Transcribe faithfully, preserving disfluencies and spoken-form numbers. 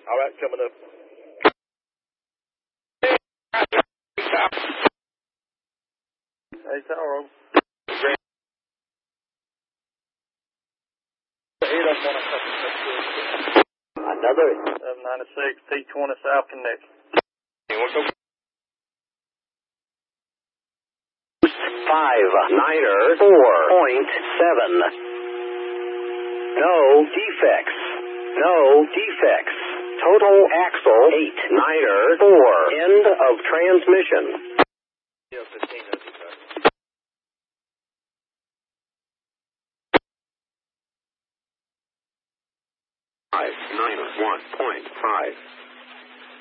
All right, coming up. Hey, Tower. Another. seven ninety-six, T twenty South Connect. Five Niner four point seven. No defects. No defects. Total axle eight Niner four. End of transmission. Five Niner one point five.